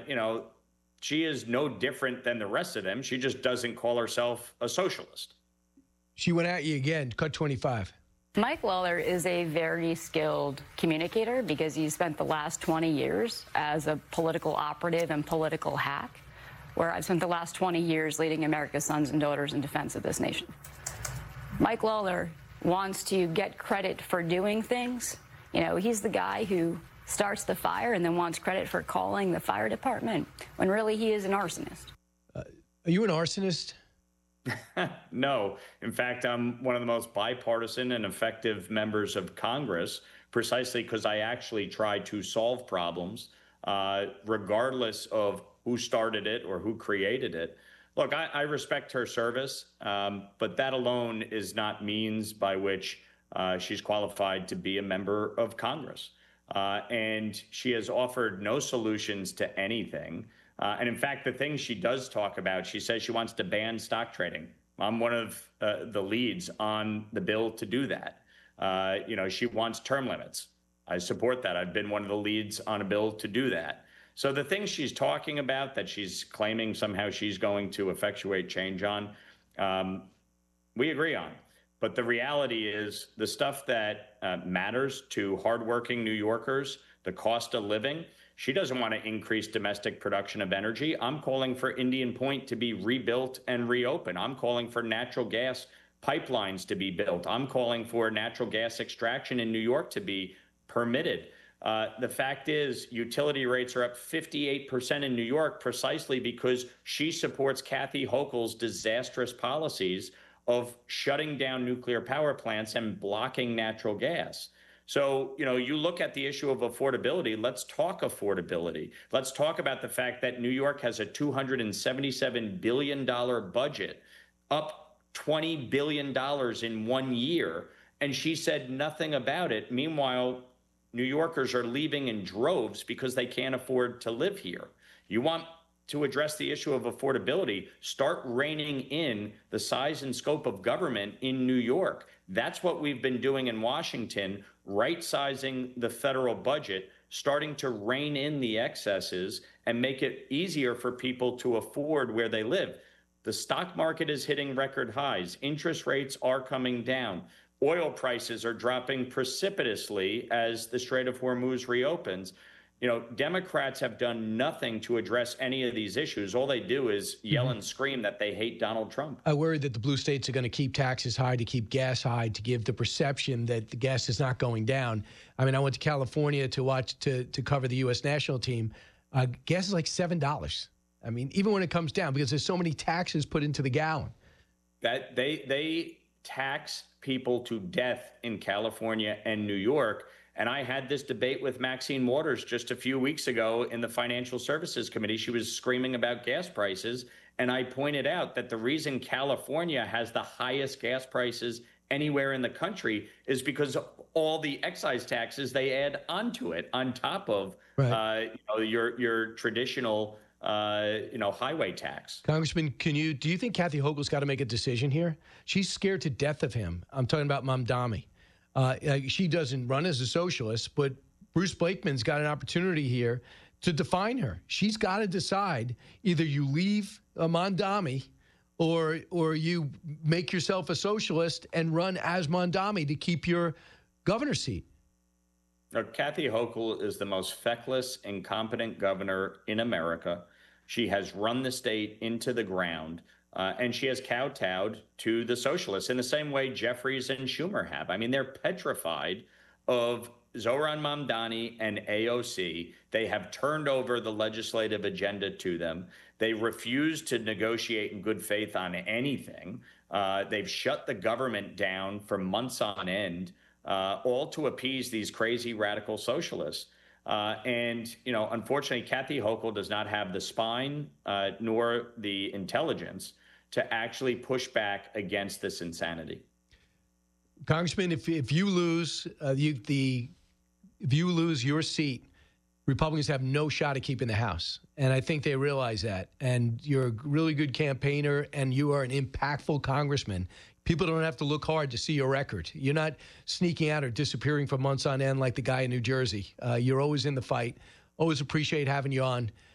she is no different than the rest of them. She just doesn't call herself a socialist. She went at you again, cut 25. Mike Lawler is a very skilled communicator because he spent the last 20 years as a political operative and political hack, where I've spent the last 20 years leading America's sons and daughters in defense of this nation. Mike Lawler wants to get credit for doing things. He's the guy who starts the fire and then wants credit for calling the fire department, when really he is an arsonist. Are you an arsonist? No. In fact, I'm one of the most bipartisan and effective members of Congress, precisely because I actually try to solve problems, regardless of who started it or who created it. Look, I respect her service, but that alone is not means by which she's qualified to be a member of Congress. And she has offered no solutions to anything. And in fact, the things she does talk about, she says she wants to ban stock trading. I'm one of the leads on the bill to do that. She wants term limits. I support that. I've been one of the leads on a bill to do that. So the things she's talking about that she's claiming somehow she's going to effectuate change on, we agree on. But the reality is the stuff that matters to hardworking New Yorkers, the cost of living, she doesn't want to increase domestic production of energy. I'm calling for Indian Point to be rebuilt and reopened. I'm calling for natural gas pipelines to be built. I'm calling for natural gas extraction in New York to be permitted. The fact is, utility rates are up 58% in New York precisely because she supports Kathy Hochul's disastrous policies of shutting down nuclear power plants and blocking natural gas. So, you look at the issue of affordability. Let's talk affordability. Let's talk about the fact that New York has a $277 billion budget, up $20 billion in 1 year. And she said nothing about it. Meanwhile, New Yorkers are leaving in droves because they can't afford to live here. You want to address the issue of affordability, start reining in the size and scope of government in New York. That's what we've been doing in Washington, right-sizing the federal budget, starting to rein in the excesses and make it easier for people to afford where they live. The stock market is hitting record highs. Interest rates are coming down. Oil prices are dropping precipitously as the Strait of Hormuz reopens. Democrats have done nothing to address any of these issues. All they do is yell and scream that they hate Donald Trump. I worry that the blue states are going to keep taxes high, to keep gas high, to give the perception that the gas is not going down. I mean, I went to California to cover the U.S. national team. Gas is like $7. I mean, even when it comes down, because there's so many taxes put into the gallon. That they tax people to death in California and New York. And I had this debate with Maxine Waters just a few weeks ago in the Financial Services Committee. She was screaming about gas prices. And I pointed out that the reason California has the highest gas prices anywhere in the country is because of all the excise taxes they add onto it, on top of your traditional highway tax. Congressman, do you think Kathy Hochul's got to make a decision here? She's scared to death of him. I'm talking about Mamdani. She doesn't run as a socialist, but Bruce Blakeman's got an opportunity here to define her. She's got to decide either you leave Mamdani or you make yourself a socialist and run as Mamdani to keep your governor's seat. Now, Kathy Hochul is the most feckless, incompetent governor in America. She has run the state into the ground. And she has kowtowed to the socialists in the same way Jeffries and Schumer have. I mean, they're petrified of Zohran Mamdani and AOC. They have turned over the legislative agenda to them. They refuse to negotiate in good faith on anything. They've shut the government down for months on end, all to appease these crazy radical socialists. Unfortunately, Kathy Hochul does not have the spine nor the intelligence to actually push back against this insanity. Congressman, if you lose your seat, Republicans have no shot at keeping the House. And I think they realize that. And you're a really good campaigner, and you are an impactful congressman. People don't have to look hard to see your record. You're not sneaking out or disappearing for months on end like the guy in New Jersey. You're always in the fight. Always appreciate having you on.